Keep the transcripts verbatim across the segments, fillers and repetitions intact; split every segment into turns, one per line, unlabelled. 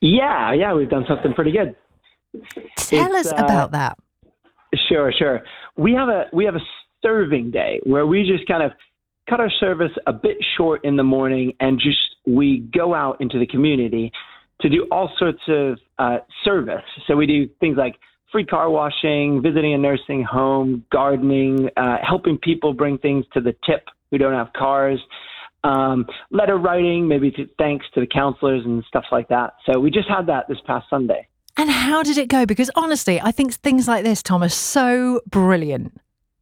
Yeah, yeah, we've done something pretty good.
Tell
It's,
us
uh,
about that.
Sure, sure. We have a we have a serving day where we just kind of cut our service a bit short in the morning, and just we go out into the community to do all sorts of uh, service. So we do things like free car washing, visiting a nursing home, gardening, uh, helping people bring things to the tip who don't have cars, um, letter writing, maybe to, thanks to the counselors and stuff like that. So we just had that this past Sunday.
And how did it go? Because honestly, I think things like this, Tom, are so brilliant.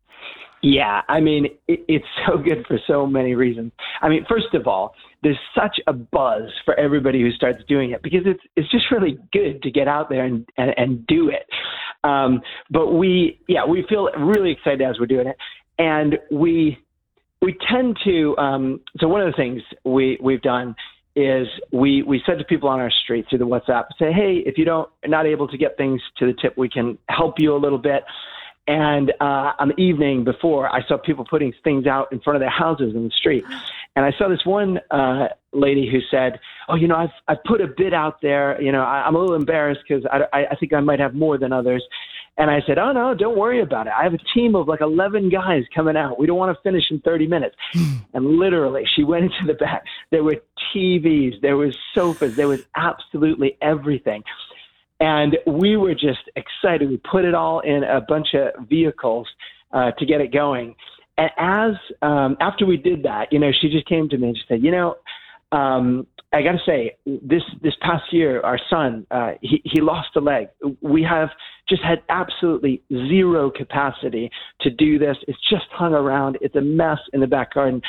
Yeah, I mean, it, it's so good for so many reasons. I mean, first of all, there's such a buzz for everybody who starts doing it because it's it's just really good to get out there and, and, and do it. Um, but we, yeah, we feel really excited as we're doing it. And we we tend to, um, so one of the things we, we've done is we, we said to people on our street through the WhatsApp, say, hey, if you don't not able to get things to the tip, we can help you a little bit. And uh, on the evening before, I saw people putting things out in front of their houses in the street. And I saw this one uh, lady who said, oh, you know, I've, I've put a bid out there. You know, I, I'm a little embarrassed because I, I, I think I might have more than others. And I said, oh, no, don't worry about it. I have a team of like eleven guys coming out. We don't want to finish in thirty minutes. And literally, she went into the back. There were T Vs. There was sofas. There was absolutely everything. And we were just excited. We put it all in a bunch of vehicles uh, to get it going. And as um, after we did that, you know, she just came to me and she said, you know, um, I got to say, this this past year, our son, uh, he, he lost a leg. We have just had absolutely zero capacity to do this. It's just hung around. It's a mess in the back garden.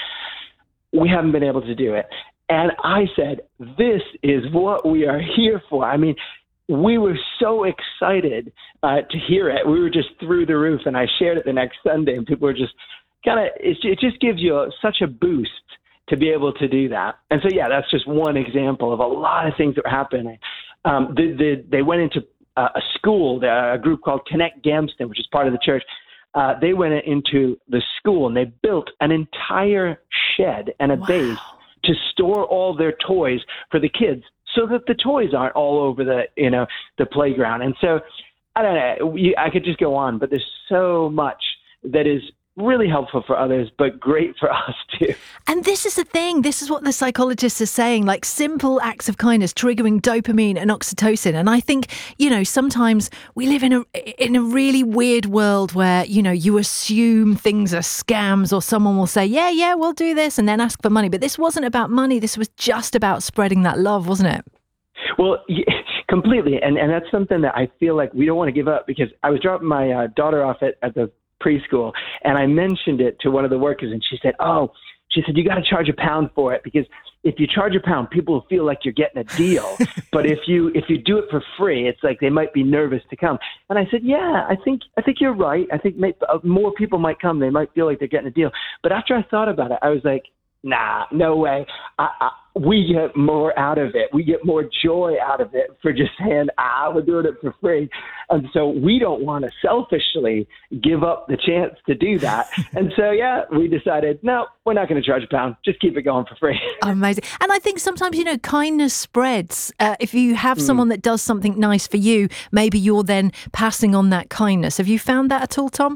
We haven't been able to do it. And I said, this is what we are here for. I mean, we were so excited uh, to hear it. We were just through the roof, and I shared it the next Sunday, and people were just kind of, it, it just gives you a, such a boost to be able to do that. And so, yeah, that's just one example of a lot of things that were happening. Um, the, the, they went into uh, a school, a group called Connect Gamston, which is part of the church. Uh, they went into the school, and they built an entire shed and a
Wow.
base to store all their toys for the kids, so that the toys aren't all over the, you know, the playground. And so, I don't know, you, I could just go on, but there's so much that is really helpful for others, but great for us too.
And this is the thing. This is what the psychologists are saying, like simple acts of kindness triggering dopamine and oxytocin. And I think, you know, sometimes we live in a in a really weird world where, you know, you assume things are scams, or someone will say, yeah, yeah, we'll do this, and then ask for money. But this wasn't about money. This was just about spreading that love, wasn't it?
Well, yeah, completely. And and that's something that I feel like we don't want to give up, because I was dropping my uh, daughter off at, at the preschool, and I mentioned it to one of the workers, and she said, oh, she said, you got to charge a pound for it, because if you charge a pound, people will feel like you're getting a deal. But if you if you do it for free, it's like they might be nervous to come. And I said, yeah, I think I think you're right. I think may, uh, more people might come. They might feel like they're getting a deal. But after I thought about it, I was like, nah, no way. I, I, we get more out of it. We get more joy out of it for just saying, ah, we're doing it for free. And so we don't want to selfishly give up the chance to do that. And so, yeah, we decided, no, we're not going to charge a pound. Just keep it going for free.
Amazing. And I think sometimes, you know, kindness spreads. Uh, if you have mm. someone that does something nice for you, maybe you're then passing on that kindness. Have you found that at all, Tom?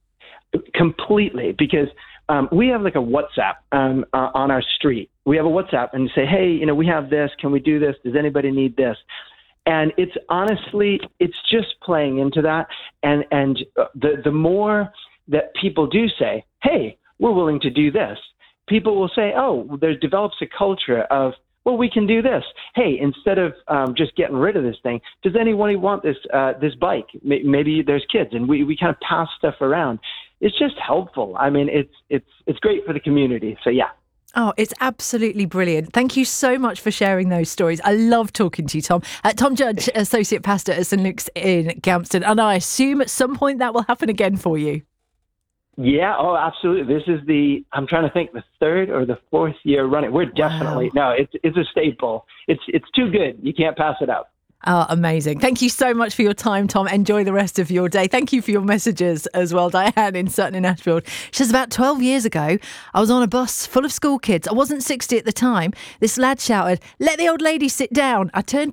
Completely, because Um, we have like a WhatsApp um, uh, on our street. We have a WhatsApp and say, hey, you know, we have this. Can we do this? Does anybody need this? And it's honestly, it's just playing into that. And and the the more that people do say, hey, we're willing to do this, people will say, oh, there develops a culture of, well, we can do this. Hey, instead of um, just getting rid of this thing, does anyone want this uh, this bike? Maybe there's kids, and we, we kind of pass stuff around. It's just helpful. I mean, it's it's it's great for the community. So, yeah.
Oh, it's absolutely brilliant. Thank you so much for sharing those stories. I love talking to you, Tom. Uh, Tom Judge, Associate Pastor at Saint Luke's in Gamston. And I assume at some point that will happen again for you.
Yeah, oh, absolutely. This is the, I'm trying to think, the third or the fourth year running. We're definitely, wow. no, it's it's a staple. It's it's too good. You can't pass it up.
Oh, amazing. Thank you so much for your time, Tom. Enjoy the rest of your day. Thank you for your messages as well. Diane in Sutton in Ashfield. She says, about twelve years ago, I was on a bus full of school kids. I wasn't sixty at the time. This lad shouted, let the old lady sit down. I turned